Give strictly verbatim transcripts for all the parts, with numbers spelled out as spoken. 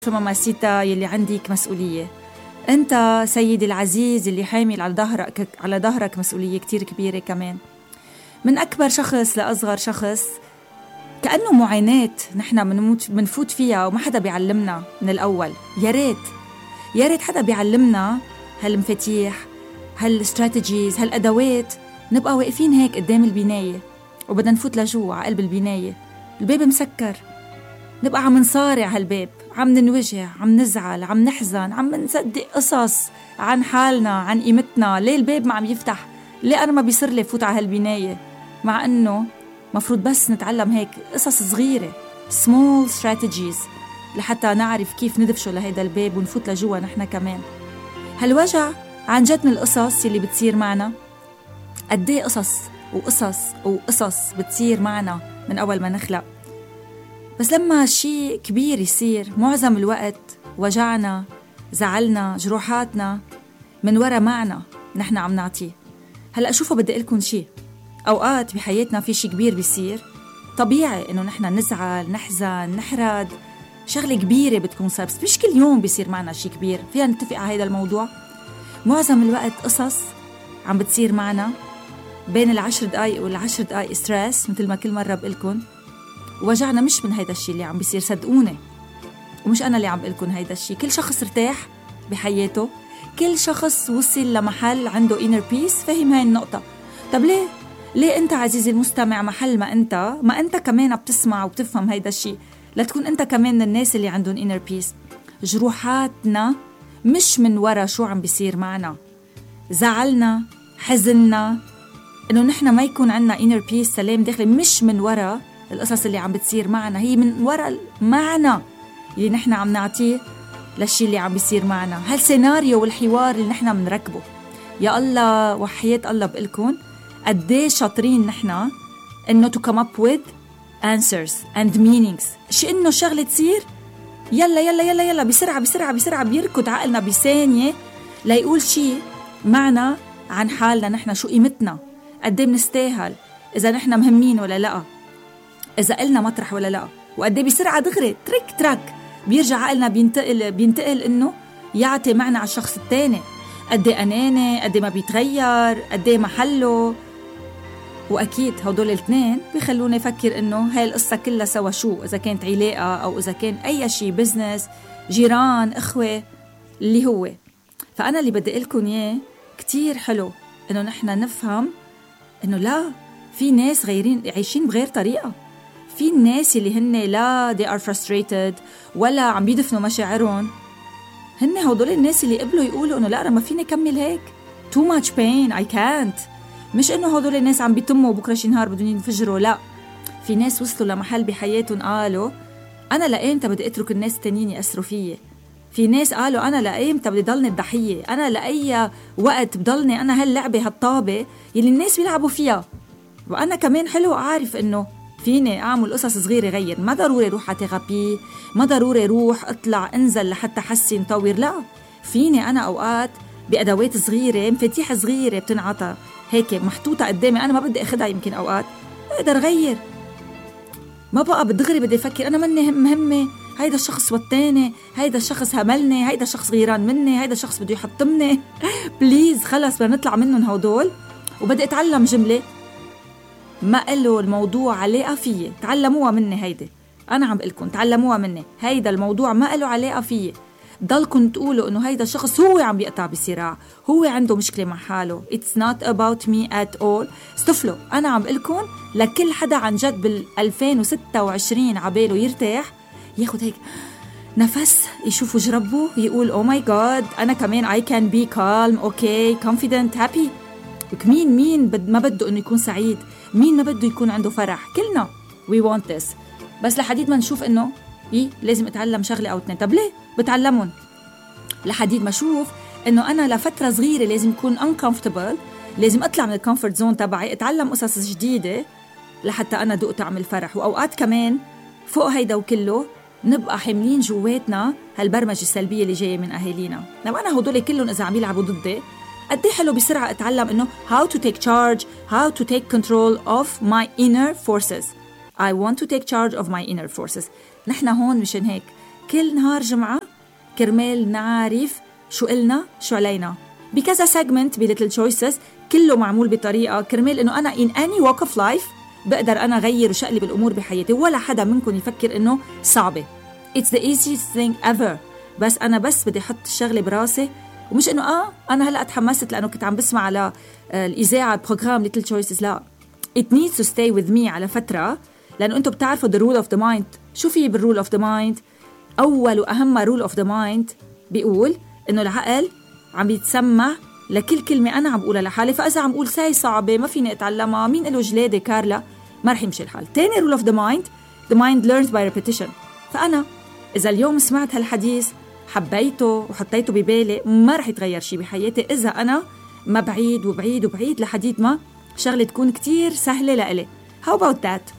ماماسيتا يلي عندك مسؤولية. أنت سيدي العزيز اللي حامل على ظهرك على ظهرك مسؤولية كتير كبيرة كمان، من أكبر شخص لأصغر شخص. كأنه معاناة نحن منموت منفوت فيها وما حدا بيعلمنا من الأول. يا ريت يا ريت حدا بيعلمنا هالمفاتيح، هالاستراتيجيز، هالأدوات. نبقى واقفين هيك قدام البناية وبدنا نفوت لجوا على قلب البناية، الباب مسكر، نبقى عم نصارع هالباب، عم ننوجع، عم نزعل، عم نحزن، عم نصدق قصص عن حالنا، عن قيمتنا. ليه الباب ما عم يفتح؟ ليه أنا ما بيصير لي فوت على هالبناية؟ مع أنه مفروض بس نتعلم هيك قصص صغيرة، small strategies، لحتى نعرف كيف ندفشه لهيدا الباب ونفوت لجوا نحن كمان. هالوجع عن جد من القصص اللي بتصير معنا. قديه قصص وقصص وقصص بتصير معنا من أول ما نخلق، بس لما شيء كبير يصير معظم الوقت وجعنا، زعلنا، جروحاتنا من وراء معنا نحن عم نعطيه. هلأ شوفوا بدي أقلكن شيء، أوقات بحياتنا في شيء كبير بيصير، طبيعي إنه نحن نزعل، نحزن، نحرد، شغلة كبيرة بتكون صار، بس مش كل يوم بيصير معنا شيء كبير. فينا نتفق على هذا الموضوع. معظم الوقت قصص عم بتصير معنا بين العشر دقايق والعشر دقايق ستريس، مثل ما كل مرة بقلكن. وجعنا مش من هيدا الشيء اللي عم بيصير، صدقوني، ومش أنا اللي عم بقلكن هيدا الشيء. كل شخص ارتاح بحياته، كل شخص وصل لمحل عنده inner peace، فهم هاي النقطة. طب ليه؟ ليه أنت عزيزي المستمع محل ما أنت ما أنت كمان بتسمع وبتفهم هيدا الشيء، لتكون أنت كمان من الناس اللي عندهم inner peace. جروحاتنا مش من ورا شو عم بيصير معنا، زعلنا، حزننا، إنه نحن ما يكون عنا inner peace، سلام داخلي، مش من ورا القصص اللي عم بتصير معنا، هي من وراء المعنى اللي نحن عم نعطيه للشي اللي عم بيصير معنا. هالسيناريو والحوار اللي نحن منركبه. يا الله وحياة الله بقلكن قديش شاطرين نحن إنه to come up with answers and meanings. شي إنه شغلة تصير يلا يلا يلا يلا بسرعة بسرعة بسرعة بيركض عقلنا بثانية ليقول شي معنى عن حالنا نحن، شو قيمتنا، قديه بنستاهل، إذا نحن مهمين ولا لأ، إذا قلنا مطرح ولا لا. وقديه بسرعة دغري ترك ترك بيرجع عقلنا بينتقل بينتقل إنه يعطي معنى على الشخص التاني. قديه أناني، قديه ما بيتغير، قديه محله. وأكيد هدول الاثنين بيخلوني أفكر إنه هاي القصة كلها سوا شو، إذا كانت علاقة أو إذا كان أي شيء، بزنس، جيران، إخوة، اللي هو. فأنا اللي بدي أقلكن إياه كتير حلو إنه نحن نفهم إنه لا، في ناس غيرين عايشين بغير طريقة. في الناس اللي هن لا they are frustrated ولا عم بيدفنوا مشاعرهم، هن هدول الناس اللي قبلوا يقولوا إنه لا أنا ما فيني كمل هيك، too much pain I can't. مش إنه هدول الناس عم بيتموا بكرة شي نهار بدون ينفجروا، لا. في ناس وصلوا لمحل بحياتهم قالوا أنا لأيمتى بدي أترك الناس التانيين يأثروا فيي. في ناس قالوا أنا لأيمتى بدي ضلني الضحية، أنا لأي وقت بضلني أنا هاللعبة هالطابة يلي الناس بيلعبوا فيها. وأنا كمان حلو أعرف إنه فيني أعمل قصص صغيرة غير، ما ضروري روح على ثيرابي، ما ضروري روح اطلع انزل لحتى حسن طور، لا. فيني أنا أوقات بأدوات صغيرة، مفاتيح صغيرة بتنعطى هيك محطوطة قدامي، أنا ما بدي أخدها، يمكن أوقات أقدر غير. ما بقى بدغري بدي أفكر أنا مني مهمة، هيدا الشخص والتاني، هيدا الشخص هملني، هيدا الشخص غيران مني، هيدا الشخص بده يحطمني. بليز خلص بدنا نطلع منهم هودول. وبدي أتعلم جملة ما قالوا الموضوع علاقة فيه، تعلموها مني. هيدا أنا عم بقلكم تعلموها مني، هيدا الموضوع ما قالوا علاقة فيه. ضلكم تقولوا إنه هيدا الشخص هو عم بيقطع بصراع، هو عنده مشكلة مع حاله، it's not about me at all. استفلوا، أنا عم بقلكم لكل حدا عن جد بال2026 عباله يرتاح، ياخد هيك نفس، يشوفوا جربه، يقول oh my god أنا كمان I can be calm, okay, confident, happy. مين مين بد ما بده إنه يكون سعيد؟ مين ما بده يكون عنده فرح؟ كلنا we want this. بس لحديد ما نشوف إنه إيه لازم أتعلم شغلة أو اتنين. طب ليه بتعلمون؟ لحديد ما أشوف إنه أنا لفترة صغيرة لازم أكون uncomfortable، لازم أطلع من الكومفورت زون تبعي، أتعلم قصص جديدة لحتى أنا دوق طعم الفرح. وأوقات كمان فوق هيدا وكله نبقى حاملين جواتنا هالبرمجة السلبية اللي جاية من أهالينا. لو أنا هدول كلهم إذا عم يلعبوا ضدي، قد ايه حلو بسرعة أتعلم إنه how to take charge, how to take control of my inner forces. I want to take charge of my inner forces. نحن هون مشان هيك كل نهار جمعة كرمال نعرف شو قلنا شو علينا. بكذا segment بليتل choices كله معمول بطريقة كرمال إنه أنا in any walk of life بقدر أنا غير وشقلب الأمور بحياتي، ولا حدا منكم يفكر إنه صعبة. It's the easiest thing ever. بس أنا بس بدي أحط الشغلة براسي، ومش إنه آه أنا هلأ تحمست لأنه كنت عم بسمع على الإذاعة بروجرام Little Choices. لا، it needs to stay with me على فترة، لأنه أنتوا بتعرفوا the rule of the mind. شو في بالrule of the mind؟ أول وأهم rule of the mind بيقول إنه العقل عم يتسمع لكل كلمة أنا عم بقولها لحالي، فإذا عم بقول ساي صعبة ما فيني أتعلمها، مين إله جلادة كارلا، ما رح يمشي الحال. تاني rule of the mind، the mind learns by repetition. فأنا إذا اليوم سمعت هالحديث حبيته وحطيته ببالي ما رح يتغير شي بحياتي إذا أنا ما بعيد وبعيد وبعيد لحديد ما شغلة تكون كتير سهلة لإلي. How about that؟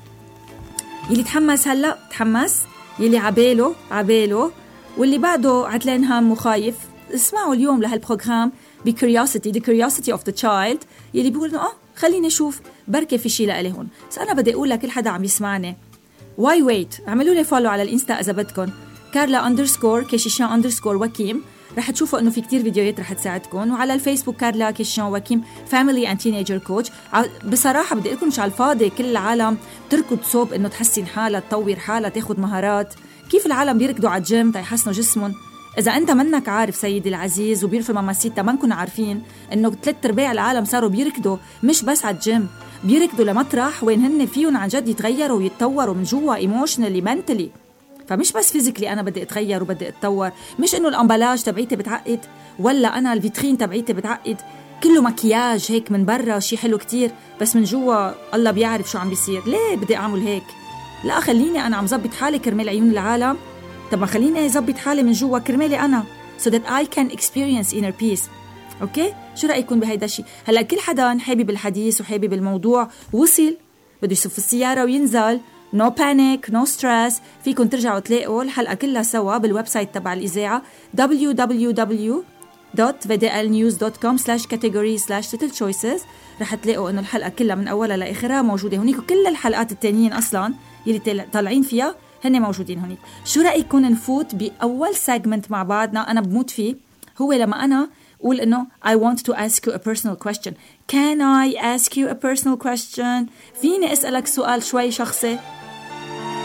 يلي تحمس هلأ تحمس، يلي عباله عباله، واللي بعده عتلان هام وخايف اسمعوا اليوم لهالبروغرام بcuriosity the curiosity of the child يلي بيقول إنه آه خليني أشوف بركة في شي لإلي هون. بس أنا بدي أقول لكل حدا عم يسمعني why wait؟ اعملوا لي فولو على الانستا إذا بدكم كارلا أندرسكور كيشيشان أندرسكور وكيم، رح تشوفوا إنه في كتير فيديوهات رح تساعدكم، وعلى الفيسبوك كارلا كيشيشان وكيم فاميلي أند تينيجر كوتش. بصراحة بدي أقولكم مش على الفاضي كل العالم تركض صوب إنه تحسن حالها تطور حالها تاخد مهارات. كيف العالم بيركضوا على الجيم تيحسنوا جسمهم؟ إذا أنت منك عارف سيدي العزيز وبيرفع ماماسيتا ما نكون عارفين إنه ثلاث أرباع العالم صاروا بيركضوا مش بس على الجيم، بيركضوا لمطرح وين هن فيهم عن جد يتغيروا ويتطوروا من جوا ايموشنالي منتلي. فمش بس فيزيكلي أنا بدي أتغير وبدي أتطور، مش إنه الأمبلاج تبعيتي بتعقد ولا أنا الفيترين تبعيتي بتعقد، كله مكياج هيك من برا شي حلو كتير بس من جوا الله بيعرف شو عم بيصير. ليه بدي أعمل هيك؟ لا خليني أنا عم زبط حالي كرمال عيون العالم، طب ما خليني أزبط حالي من جوا كرمالي أنا so that I can experience inner peace. أوكي؟ شو رأيكم بهيدا الشيء؟ هلأ كل حدا حابب الحديث وحابب الموضوع وصل بده يصف السيارة وينزل، no panic no stress. فيكم ترجعوا تلاقوا الحلقة كلها سوا بالويب سايت تبع الإذاعة دبليو دبليو دبليو دوت في دي إل نيوز دوت كوم سلاش كاتيجوري سلاش ليتل تشويسز. رح تلاقوا إنه الحلقة كلها من أولها لآخرها موجودة هونيك، وكل الحلقات التانيين أصلاً يلي طالعين فيها هن موجودين هونيك. شو رأيكم نفوت بأول سيجمنت مع بعضنا أنا بموت فيه، هو لما أنا قول إنه I want to ask you a personal question. Can I ask you a personal question؟ فيني أسألك سؤال شوي شخصي؟